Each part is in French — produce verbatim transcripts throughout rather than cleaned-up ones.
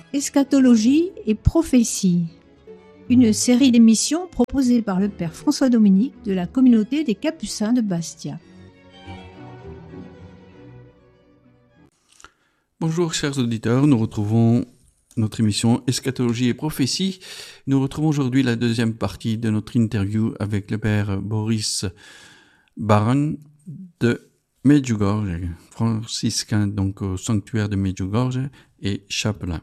Eschatologie et prophétie, une série d'émissions proposée par le Père François-Dominique de la communauté des Capucins de Bastia. Bonjour chers auditeurs, nous retrouvons notre émission Eschatologie et prophétie. Nous retrouvons aujourd'hui la deuxième partie de notre interview avec le Père Boris Baran de Medjugorje, franciscain donc au sanctuaire de Medjugorje et chapelain.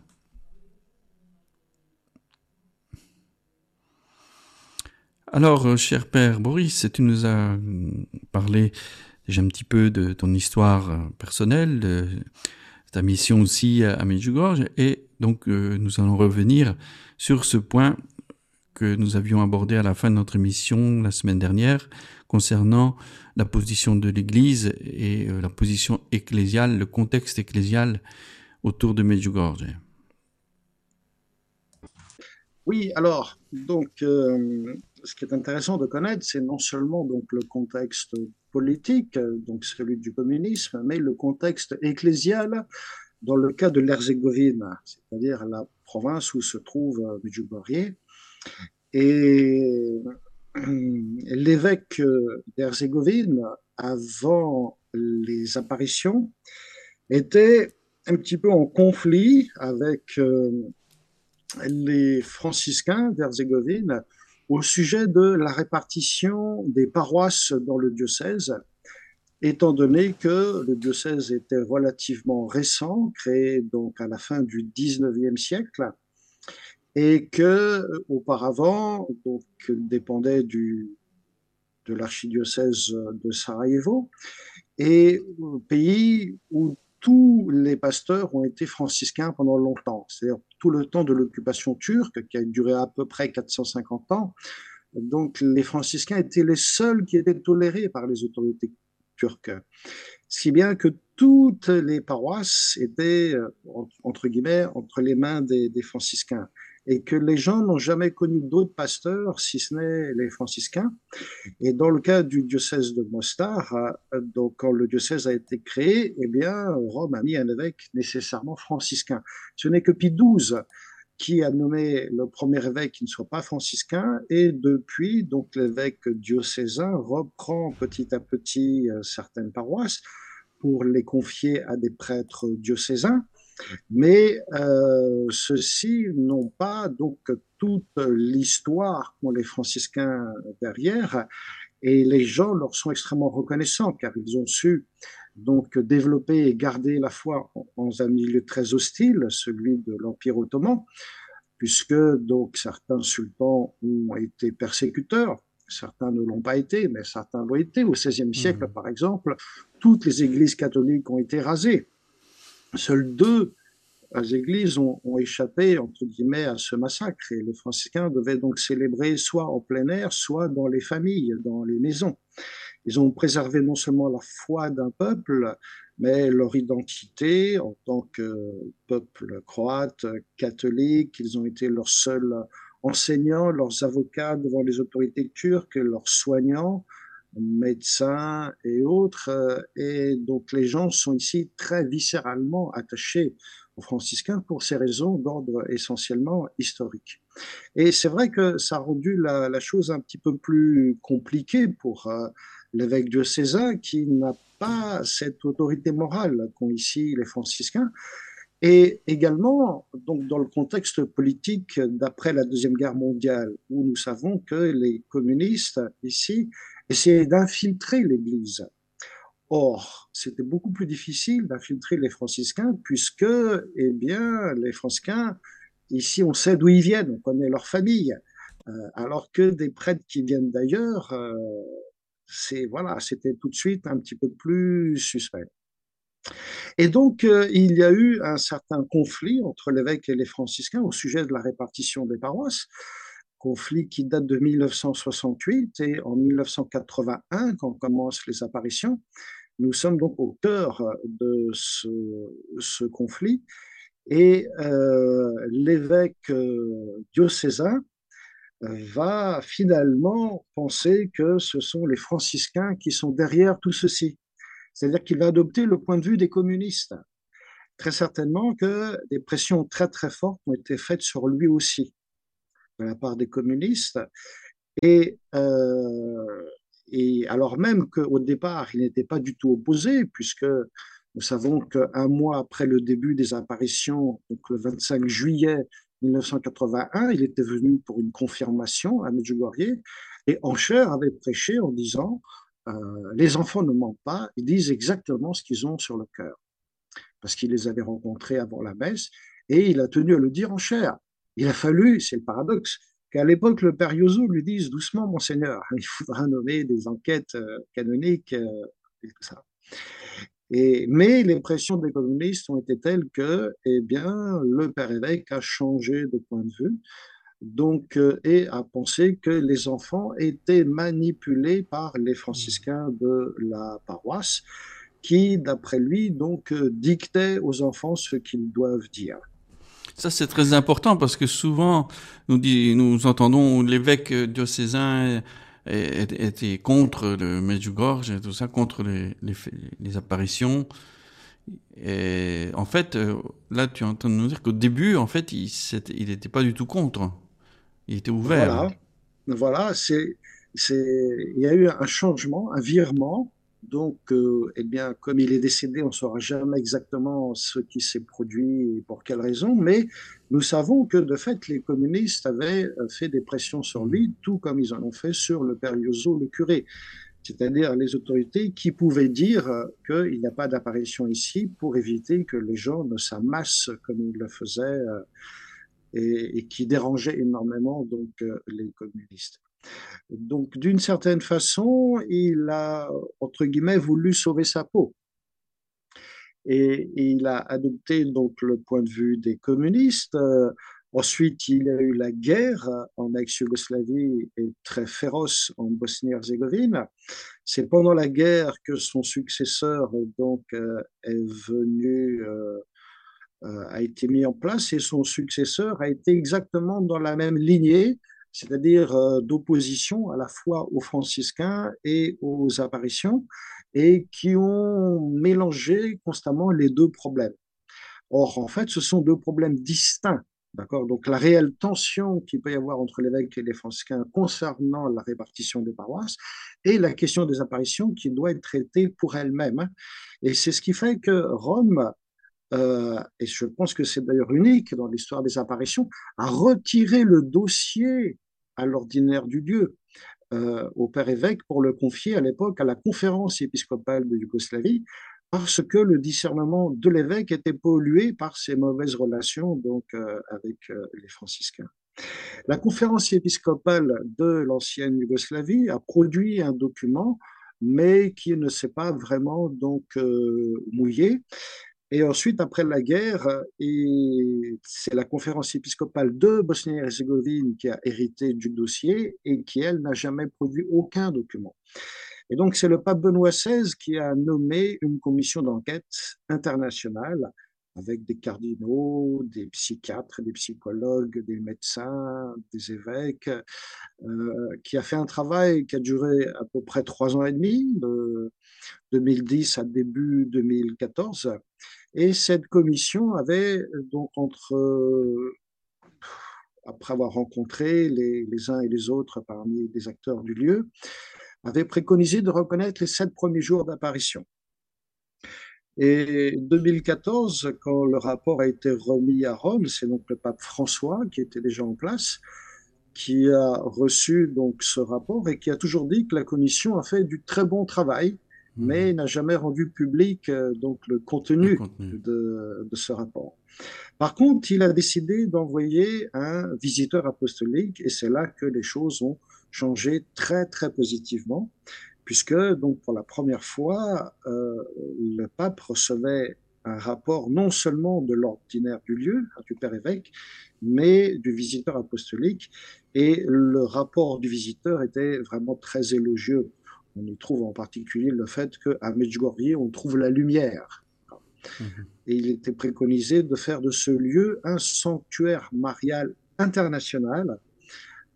Alors, cher Père Boris, tu nous as parlé déjà un petit peu de ton histoire personnelle, de ta mission aussi à Medjugorje, et donc euh, nous allons revenir sur ce point que nous avions abordé à la fin de notre émission la semaine dernière, concernant la position de l'Église et euh, la position ecclésiale, le contexte ecclésial autour de Medjugorje. Oui, alors, donc, euh, ce qui est intéressant de connaître, c'est non seulement donc le contexte politique, donc celui du communisme, mais le contexte ecclésial dans le cas de l'Herzégovine, c'est-à-dire la province où se trouve Medjugorje. Et l'évêque d'Herzégovine, avant les apparitions, était un petit peu en conflit avec euh, les franciscains d'Herzégovine au sujet de la répartition des paroisses dans le diocèse, étant donné que le diocèse était relativement récent, créé donc à la fin du dix-neuvième siècle, et que auparavant donc dépendait du de l'archidiocèse de Sarajevo, et pays où tous les pasteurs ont été franciscains pendant longtemps, c'est-à-dire tout le temps de l'occupation turque, qui a duré à peu près quatre cent cinquante ans. Donc les franciscains étaient les seuls qui étaient tolérés par les autorités turques, si bien que toutes les paroisses étaient, entre guillemets, entre les mains des, des franciscains, et que les gens n'ont jamais connu d'autres pasteurs si ce n'est les franciscains. Et dans le cas du diocèse de Mostar, donc quand le diocèse a été créé, eh bien, Rome a mis un évêque nécessairement franciscain. Ce n'est que Pie douze qui a nommé le premier évêque qui ne soit pas franciscain, et depuis, donc l'évêque diocésain reprend petit à petit certaines paroisses pour les confier à des prêtres diocésains. Mais euh, ceux-ci n'ont pas donc toute l'histoire qu'ont les franciscains derrière, et les gens leur sont extrêmement reconnaissants car ils ont su donc développer et garder la foi dans un milieu très hostile, celui de l'Empire ottoman, puisque donc certains sultans ont été persécuteurs. Certains ne l'ont pas été, mais certains l'ont été. Au seizième siècle, mmh. par exemple, toutes les églises catholiques ont été rasées. Seules deux églises ont, ont échappé, entre guillemets, à ce massacre. Et les franciscains devaient donc célébrer soit en plein air, soit dans les familles, dans les maisons. Ils ont préservé non seulement la foi d'un peuple, mais leur identité en tant que peuple croate, catholique. Ils ont été leurs seuls enseignants, leurs avocats devant les autorités turques, leurs soignants, médecins et autres. Et donc les gens sont ici très viscéralement attachés aux franciscains pour ces raisons d'ordre essentiellement historique. Et c'est vrai que ça a rendu la, la chose un petit peu plus compliquée pour euh, l'évêque diocésain qui n'a pas cette autorité morale qu'ont ici les franciscains. Et également, donc, dans le contexte politique d'après la Deuxième Guerre mondiale, où nous savons que les communistes ici essayaient d'infiltrer l'Église. Or, c'était beaucoup plus difficile d'infiltrer les franciscains puisque, eh bien, les franciscains, ici, on sait d'où ils viennent, on connaît leur famille, euh, alors que des prêtres qui viennent d'ailleurs, euh, c'est, voilà, c'était tout de suite un petit peu plus suspect. Et donc, euh, il y a eu un certain conflit entre l'évêque et les franciscains au sujet de la répartition des paroisses, conflit qui date de mille neuf cent soixante-huit, et en mille neuf cent quatre-vingt-un, quand commencent les apparitions, nous sommes donc au cœur de ce, ce conflit, et euh, l'évêque euh, diocésain va finalement penser que ce sont les franciscains qui sont derrière tout ceci. C'est-à-dire qu'il va adopter le point de vue des communistes. très certainement que des pressions très très fortes ont été faites sur lui aussi de la part des communistes. Et, euh, et alors même qu'au départ, il n'était pas du tout opposé, puisque nous savons qu'un mois après le début des apparitions, donc le vingt-cinq juillet mille neuf cent quatre-vingt-un, il était venu pour une confirmation à Medjugorje, et Hancher avait prêché en disant euh, les enfants ne mentent pas, ils disent exactement ce qu'ils ont sur le cœur, parce qu'il les avait rencontrés avant la messe, et il a tenu à le dire en chair. Il a fallu, c'est le paradoxe, qu'à l'époque, le père Yozo lui dise doucement, Monseigneur, il faudra nommer des enquêtes euh, canoniques euh, et tout ça. Et, mais les pressions des communistes ont été telles que, eh bien, le père évêque a changé de point de vue, donc, euh, et a pensé que les enfants étaient manipulés par les franciscains de la paroisse, qui, d'après lui, donc, euh, dictaient aux enfants ce qu'ils doivent dire. Ça, c'est très important parce que souvent, nous, dit, nous entendons l'évêque diocésain était contre le Medjugorje et tout ça, contre les, les, les apparitions. Et en fait, là, tu es en train de nous dire qu'au début, en fait, il il n'était pas du tout contre. Il était ouvert. Voilà, voilà, c'est, c'est, il y a eu un changement, un virement. Donc, euh, eh bien, comme il est décédé, on ne saura jamais exactement ce qui s'est produit et pour quelle raison, mais nous savons que, de fait, les communistes avaient fait des pressions sur lui, tout comme ils en ont fait sur le père Yozo, le curé, c'est-à-dire les autorités qui pouvaient dire qu'il n'y a pas d'apparition ici pour éviter que les gens ne s'amassent comme ils le faisaient et, et qui dérangeaient énormément donc, les communistes. Donc, d'une certaine façon, il a, entre guillemets, voulu sauver sa peau. Et, et il a adopté donc le point de vue des communistes. Euh, ensuite, il y a eu la guerre en ex-Yougoslavie et très féroce en Bosnie-Herzégovine. C'est pendant la guerre que son successeur donc euh, est venu, euh, euh, a été mis en place, et son successeur a été exactement dans la même lignée, c'est-à-dire euh, d'opposition à la fois aux franciscains et aux apparitions, et qui ont mélangé constamment les deux problèmes. Or, en fait, ce sont deux problèmes distincts. D'accord. Donc, la réelle tension qu'il peut y avoir entre l'évêque et les franciscains concernant la répartition des paroisses et la question des apparitions qui doit être traitée pour elle-même. Et c'est ce qui fait que Rome, euh, et je pense que c'est d'ailleurs unique dans l'histoire des apparitions, a retiré le dossier à l'ordinaire du Dieu, euh, au père évêque, pour le confier à l'époque à la conférence épiscopale de Yougoslavie, parce que le discernement de l'évêque était pollué par ses mauvaises relations donc, euh, avec euh, les franciscains. La conférence épiscopale de l'ancienne Yougoslavie a produit un document, mais qui ne s'est pas vraiment donc, euh, mouillé. Et ensuite, après la guerre, et c'est la conférence épiscopale de Bosnie-Herzégovine qui a hérité du dossier et qui, elle, n'a jamais produit aucun document. Et donc, c'est le pape Benoît seize qui a nommé une commission d'enquête internationale avec des cardinaux, des psychiatres, des psychologues, des médecins, des évêques, euh, qui a fait un travail qui a duré à peu près trois ans et demi, de deux mille dix à début deux mille quatorze. Et cette commission avait donc, entre, euh, après avoir rencontré les, les uns et les autres parmi les acteurs du lieu, avait préconisé de reconnaître les sept premiers jours d'apparition. Et deux mille quatorze, quand le rapport a été remis à Rome, c'est donc le pape François qui était déjà en place, qui a reçu donc ce rapport et qui a toujours dit que la commission a fait du très bon travail, mais n'a jamais rendu public donc, le contenu, le contenu. De, de ce rapport. Par contre, il a décidé d'envoyer un visiteur apostolique, et c'est là que les choses ont changé très, très positivement, puisque donc, pour la première fois, euh, le pape recevait un rapport non seulement de l'ordinaire du lieu, du père évêque, mais du visiteur apostolique, et le rapport du visiteur était vraiment très élogieux. On y trouve en particulier le fait qu'à Medjugorje, on trouve la lumière. Mmh. Et il était préconisé de faire de ce lieu un sanctuaire marial international,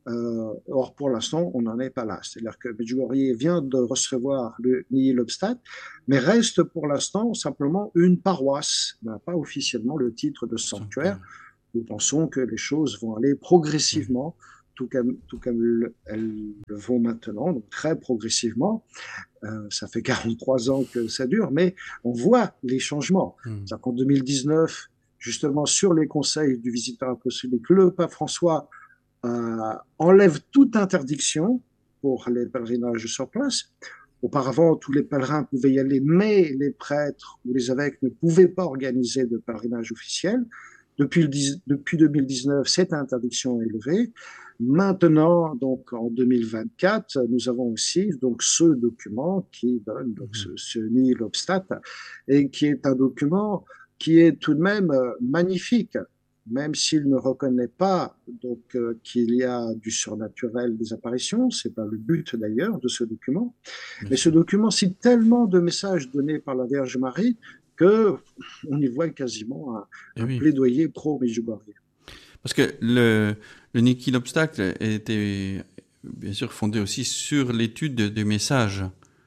Euh, or, pour l'instant, on n'en est pas là. C'est-à-dire que Medjugorje vient de recevoir le Nihil-Obstat, mais reste pour l'instant simplement une paroisse, n'a pas officiellement le titre de sanctuaire. Sanctuaire. Nous pensons que les choses vont aller progressivement, tout comme, tout comme le- elles le vont maintenant, donc très progressivement. Euh, ça fait quarante-trois ans que ça dure, mais on voit les changements. Mm. C'est-à-dire qu'en deux mille dix-neuf, justement, sur les conseils du visiteur apostolique, le pape François euh, enlève toute interdiction pour les pèlerinages sur place. Auparavant, tous les pèlerins pouvaient y aller, mais les prêtres ou les évêques ne pouvaient pas organiser de pèlerinage officiel. Depuis, le, depuis deux mille dix-neuf, cette interdiction est levée. Maintenant, donc en deux mille vingt-quatre, nous avons aussi donc ce document qui donne donc ce, ce Nihil-Obstat et qui est un document qui est tout de même euh, magnifique, même s'il ne reconnaît pas donc euh, qu'il y a du surnaturel, des apparitions. C'est pas le but d'ailleurs de ce document. Bien Mais ce sûr. document cite tellement de messages donnés par la Vierge Marie que on y voit quasiment un, Et un oui. plaidoyer pro-Medjugorje. Parce que le, le Niki l'obstacle était bien sûr fondé aussi sur l'étude des messages.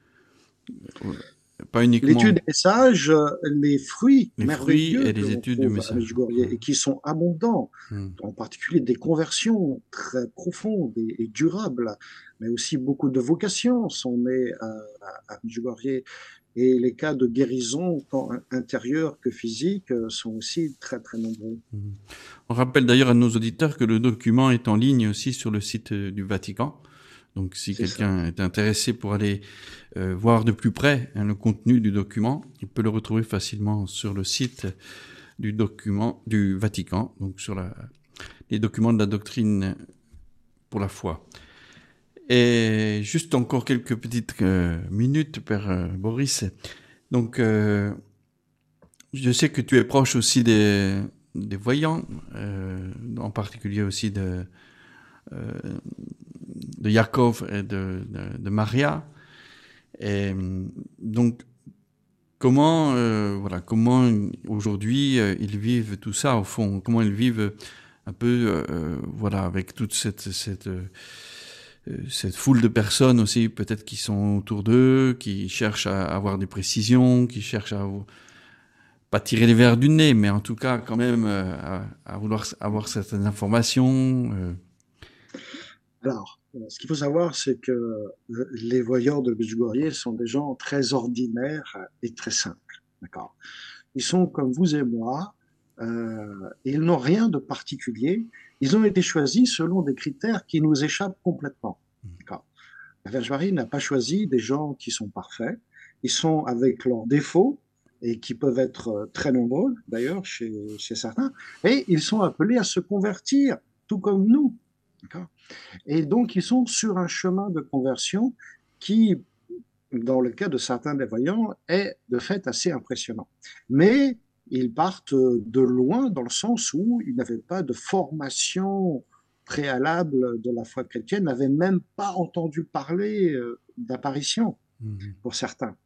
Pas L'étude uniquement des messages, euh, les fruits les fruits merveilleux et que les l'on études du trouve à message. Medjugorje et qui sont abondants, Mm. en particulier des conversions très profondes et, et durables, mais aussi beaucoup de vocations sont nées à, à, à Medjugorje. Et les cas de guérison, tant intérieure que physique, euh, sont aussi très très nombreux. Mm. On rappelle d'ailleurs à nos auditeurs que le document est en ligne aussi sur le site du Vatican. Donc si C'est ça. quelqu'un est intéressé pour aller euh, voir de plus près hein, le contenu du document, il peut le retrouver facilement sur le site du document du Vatican, donc sur la, les documents de la doctrine pour la foi. Et juste encore quelques petites euh, minutes, Père euh, Boris. Donc, euh, je sais que tu es proche aussi des, des voyants, euh, en particulier aussi de, euh, de Yaakov et de, de, de Maria. Et donc, comment, euh, voilà, comment aujourd'hui euh, ils vivent tout ça au fond? Comment ils vivent un peu, euh, voilà, avec toute cette, cette, euh, cette foule de personnes aussi, peut-être qui sont autour d'eux, qui cherchent à avoir des précisions, qui cherchent à pas tirer les verres du nez, mais en tout cas quand même euh, à, à vouloir avoir certaines informations. Euh. Alors, euh, ce qu'il faut savoir, c'est que euh, les voyants de Medjugorje sont des gens très ordinaires et très simples. D'accord. Ils sont comme vous et moi. Euh, et ils n'ont rien de particulier. Ils ont été choisis selon des critères qui nous échappent complètement. D'accord. La Vierge Marie n'a pas choisi des gens qui sont parfaits. Ils sont avec leurs défauts et qui peuvent être euh, très nombreux, d'ailleurs, chez, chez certains. Et ils sont appelés à se convertir, tout comme nous. D'accord. Et donc, ils sont sur un chemin de conversion qui, dans le cas de certains des voyants, est de fait assez impressionnant. Mais ils partent de loin dans le sens où ils n'avaient pas de formation préalable de la foi chrétienne, n'avaient même pas entendu parler euh, d'apparition Mmh. pour certains,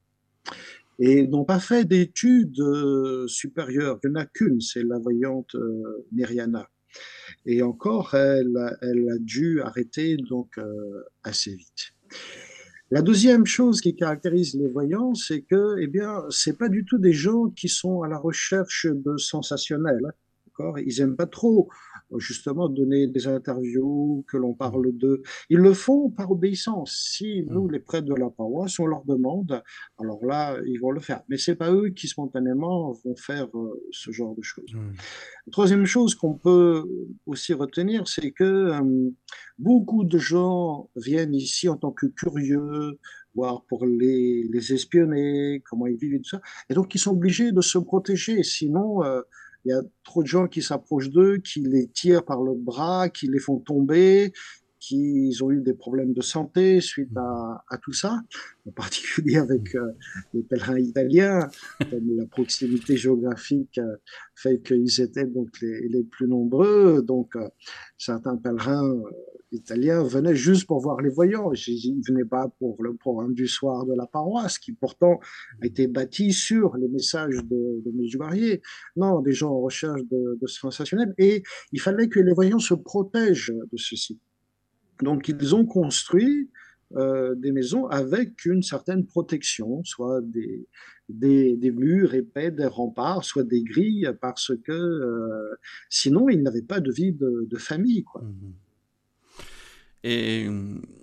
et n'ont pas fait d'études euh, supérieures. Il n'y en a qu'une, c'est la voyante euh, Myriana. Et encore, elle, elle a dû arrêter donc euh, assez vite. La deuxième chose qui caractérise les voyants, c'est que, eh bien, c'est pas du tout des gens qui sont à la recherche de sensationnel. D'accord. Ils aiment pas trop, justement, donner des interviews, que l'on Mmh. parle d'eux. Ils le font par obéissance. Si Mmh. nous, les prêtres de la paroisse, on leur demande, alors là, ils vont le faire. Mais c'est pas eux qui spontanément vont faire euh, ce genre de choses. Mmh. La troisième chose qu'on peut aussi retenir, c'est que euh, beaucoup de gens viennent ici en tant que curieux, voire pour les, les espionner, comment ils vivent et tout ça. Et donc, ils sont obligés de se protéger. Sinon, euh, il y a trop de gens qui s'approchent d'eux, qui les tirent par le bras, qui les font tomber, qui ont eu des problèmes de santé suite à, à tout ça, en particulier avec euh, les pèlerins italiens, comme la proximité géographique euh, fait qu'ils étaient donc les, les plus nombreux. Donc, euh, certains pèlerins euh, italiens venaient juste pour voir les voyants. Ils ne venaient pas pour le programme du soir de la paroisse, qui pourtant a été bâti sur les messages de, de Medjugorje. Non, des gens en recherche de, de sensationnel. Et il fallait que les voyants se protègent de ceci. Donc, ils ont construit euh, des maisons avec une certaine protection, soit des, des, des murs épais, des remparts, soit des grilles, parce que euh, sinon, ils n'avaient pas de vie de, de famille, quoi. Mhm. Et